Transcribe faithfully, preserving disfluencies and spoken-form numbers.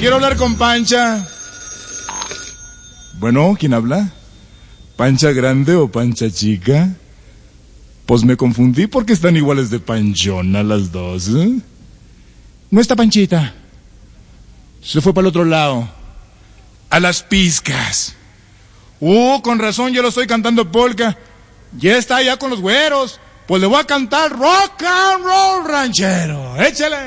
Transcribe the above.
quiero hablar con Pancha. Bueno, ¿quién habla? ¿Pancha grande o Pancha chica? Pues me confundí porque están iguales de panchona las dos, ¿eh? No está Panchita. Se fue para el otro lado. A las pizcas. Uh, con razón yo lo estoy cantando polka. Ya está allá con los güeros. Pues le voy a cantar rock and roll ranchero. Échale.